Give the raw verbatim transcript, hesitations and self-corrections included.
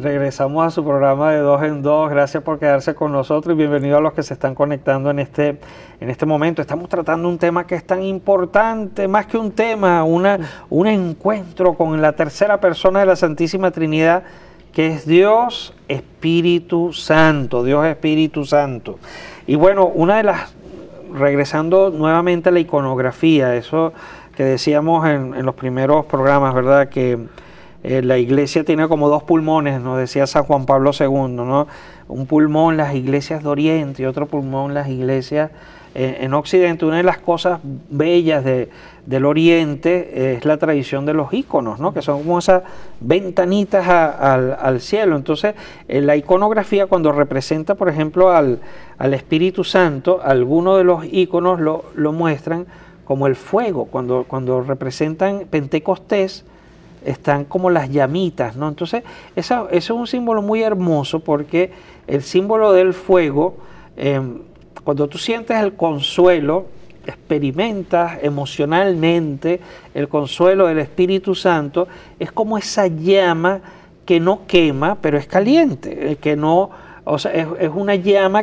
regresamos a su programa de Dos en Dos. Gracias por quedarse con nosotros y bienvenidos a los que se están conectando en este, en este momento. Estamos tratando un tema que es tan importante, más que un tema, una, un encuentro con la tercera persona de la Santísima Trinidad, que es Dios Espíritu Santo, Dios Espíritu Santo. Y bueno, una de las, regresando nuevamente a la iconografía, eso que decíamos en, en los primeros programas, ¿verdad?, que Eh, la iglesia tiene como dos pulmones, nos decía San Juan Pablo segundo, ¿no? Un pulmón las iglesias de Oriente y otro pulmón las iglesias eh, en Occidente. Una de las cosas bellas de, del Oriente eh, es la tradición de los íconos, ¿no? Que son como esas ventanitas a, al, al cielo. Entonces, eh, la iconografía, cuando representa, por ejemplo, al, al Espíritu Santo, algunos de los íconos lo, lo muestran como el fuego. Cuando, cuando representan Pentecostés, están como las llamitas, ¿no? Entonces, esa, eso es un símbolo muy hermoso, porque el símbolo del fuego, eh, cuando tú sientes el consuelo, experimentas emocionalmente el consuelo del Espíritu Santo, es como esa llama que no quema, pero es caliente, que no, o sea, es, es una llama